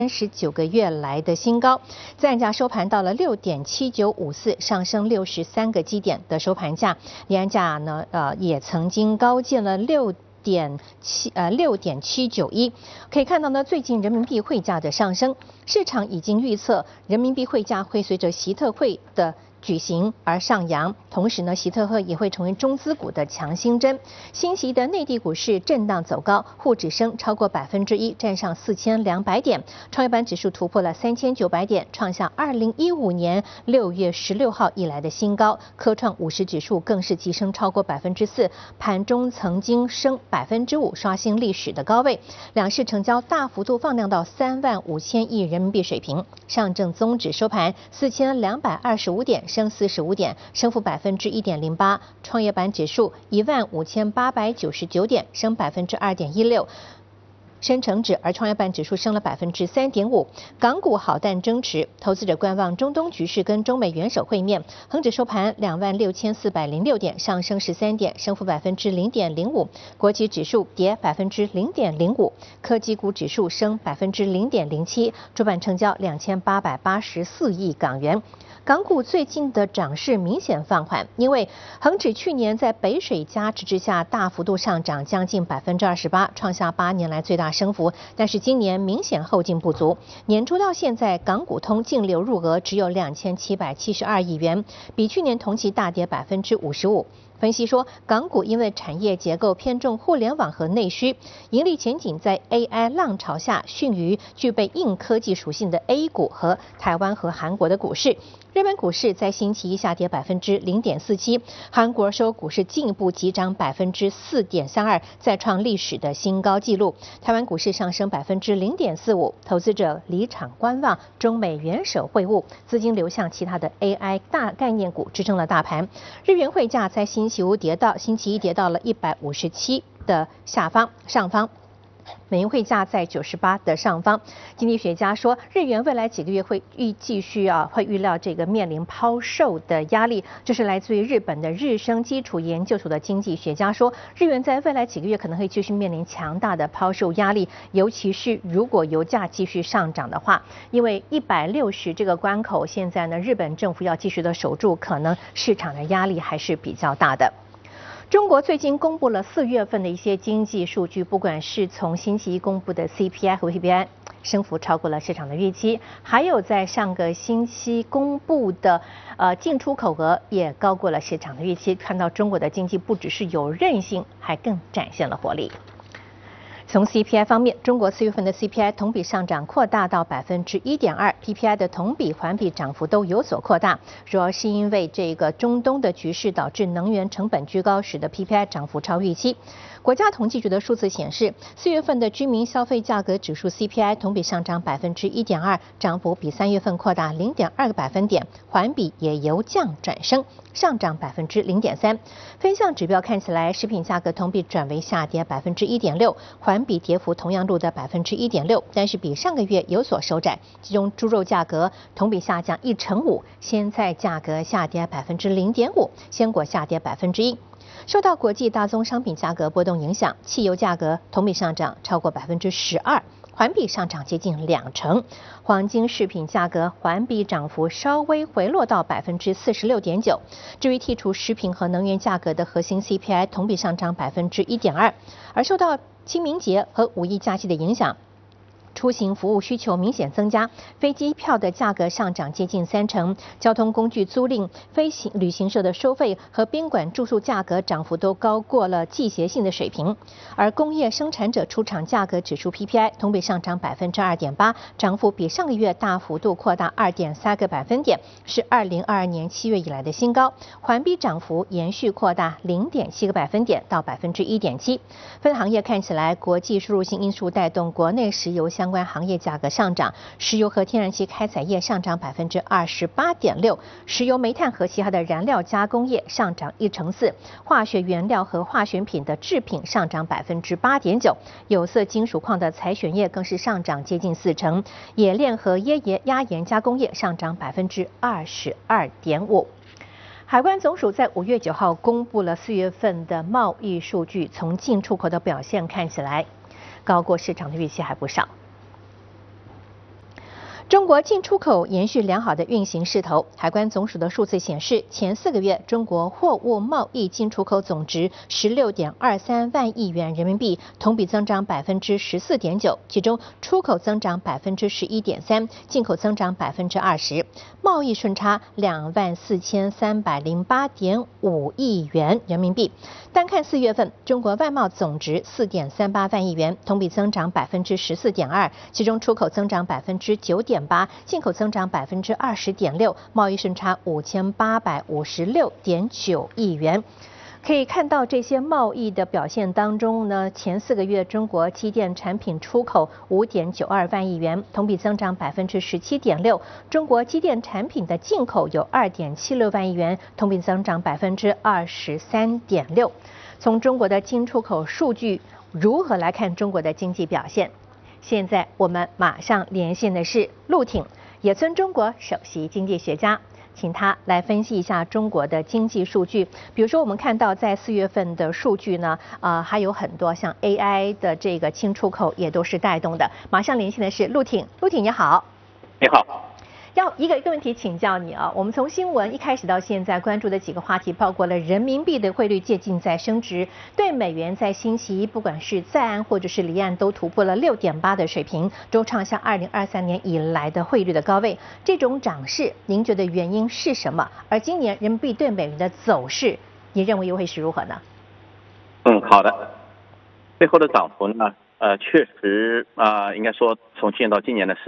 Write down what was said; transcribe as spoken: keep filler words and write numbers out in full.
三十九个月来的新高，自然价收盘到了六点七九五四，上升六十三个基点的收盘价。离岸价呢，呃，也曾经高见了六点七呃六点七九一。可以看到呢，最近人民币汇价的上升，市场已经预测人民币汇价会随着习特会的举行而上扬，同时呢，习特会也会成为中资股的强心针。新习的内地股市震荡走高，沪指升超过百分之一，站上四千两百点，创业板指数突破了三千九百点，创下二零一五年六月十六号以来的新高。科创五十指数更是急升超过百分之四，盘中曾经升百分之五，刷新历史的高位。两市成交大幅度放量到三万五千亿人民币水平。上证综指收盘四千两百二十五点。升四十五点，升幅百分之一点零八。创业板指数一万五千八百九十九点，升百分之二点一六。深成指而创业板指数升了百分之三点五。港股好淡争持，投资者观望中东局势跟中美元首会面。恒指收盘两万六千四百零六点，上升十三点，升幅百分之零点零五。国企指数跌百分之零点零五，科技股指数升百分之零点零七。主板成交两千八百八十四亿港元。港股最近的涨势明显放缓，因为恒指去年在北水加持之下大幅度上涨将近百分之二十八，创下八年来最大升幅。但是今年明显后劲不足，年初到现在港股通净流入额只有两千七百七十二亿元，比去年同期大跌百分之五十五。分析说，港股因为产业结构偏重互联网和内需，盈利前景在 A I 浪潮下逊于具备硬科技属性的 A 股和台湾和韩国的股市。日本股市在星期一下跌百分之零点四七，韩国收股市进一步急涨百分之四点三二，再创历史的新高纪录。台湾股市上升百分之零点四五，投资者离场观望中美元首会晤，资金流向其他的 A I 大概念股支撑了大盘。日元汇价在星期五跌到星期一跌到了一百五十七的下方上方。美元汇价在九十八的上方。经济学家说，日元未来几个月会预继续啊，会预料这个面临抛售的压力。这是来自于日本的日升基础研究所的经济学家说，日元在未来几个月可能会继续面临强大的抛售压力，尤其是如果油价继续上涨的话，因为一百六十这个关口，现在呢，日本政府要继续的守住，可能市场的压力还是比较大的。中国最近公布了四月份的一些经济数据，不管是从星期一公布的 C P I 和 P P I， 升幅超过了市场的预期，还有在上个星期公布的呃进出口额也高过了市场的预期。看到中国的经济不只是有韧性，还更展现了活力。从 C P I 方面，中国四月份的 C P I 同比上涨扩大到百分之一点二 ，P P I 的同比、环比涨幅都有所扩大，主要是因为这个中东的局势导致能源成本居高，使得 P P I 涨幅超预期。国家统计局的数字显示，四月份的居民消费价格指数 C P I 同比上涨百分之一点二，涨幅比三月份扩大零点二个百分点，环比也由降转升，上涨百分之零点三。分项指标看起来，食品价格同比转为下跌百分之一点六，环比跌幅同样录得百分之一点六，但是比上个月有所收窄。其中猪肉价格同比下降一成五，鲜菜价格下跌百分之零点五，鲜果下跌百分之一。受到国际大宗商品价格波动影响，汽油价格同比上涨超过百分之十二，环比上涨接近两成。黄金饰品价格环比涨幅稍微回落到百分之四十六点九。至于剔除食品和能源价格的核心 C P I 同比上涨百分之一点二，而受到清明节和五一假期的影响，出行服务需求明显增加，飞机票的价格上涨接近三成，交通工具租赁、飞行旅行社的收费和宾馆住宿价格涨幅都高过了季节性的水平。而工业生产者出厂价格指数 P P I 同比上涨百分之二点八，涨幅比上个月大幅度扩大二点三个百分点，是二零二二年七月以来的新高，环比涨幅延续扩大零点七个百分点到百分之一点七。分行业看起来，国际输入性因素带动国内石油相关行业价格上涨，石油和天然气开采业上涨百分之二十八点六，石油、煤炭和其他的燃料加工业上涨一成四，化学原料和化学品的制品上涨百分之八点九，有色金属矿的采选业更是上涨接近四成，冶炼和椰盐压盐加工业上涨百分之二十二点五。海关总署在五月九号公布了四月份的贸易数据，从进出口的表现看起来，高过市场的预期还不少。 中国进出口延续良好的运行势头。海关总署的数字显示，前四个月中国货物贸易进出口总值十六点二三万亿元人民币，同比增长百分之十四点九，其中出口增长百分之十一点三，进口增长百分之二十，贸易顺差两万四千三百零八点五亿元人民币。单看四月份，中国外贸总值四点三八万亿元，同比增长百分之十四点二，其中出口增长百分之九点八，进口增长百分之二十点六，贸易顺差五千八百五十六点九亿元。可以看到这些贸易的表现当中呢，前四个月中国机电产品出口五点九二万亿元，同比增长百分之十七点六；中国机电产品的进口有二点七六万亿元，同比增长百分之二十三点六。从中国的进出口数据如何来看中国的经济表现？现在我们马上连线的是陆挺，野村中国首席经济学家。请他来分析一下中国的经济数据，比如说我们看到在四月份的数据呢，呃，还有很多像 A I 的这个进出口也都是带动的。马上连线的是陆挺，陆挺你好。 你好。 要一个一个问题请教你啊，我们从新闻一开始到现在关注的几个话题，包括了人民币的汇率接近在升值，对美元在星期一不管是在岸或者是离岸都突破了六点八的水平，都创下二零二三年以来的汇率的高位。这种涨势，您觉得原因是什么？而今年人民币对美元的走势，你认为又会是如何呢？ 嗯，好的。最后的涨幅呢，呃，确实啊、呃，应该说从去年到今年的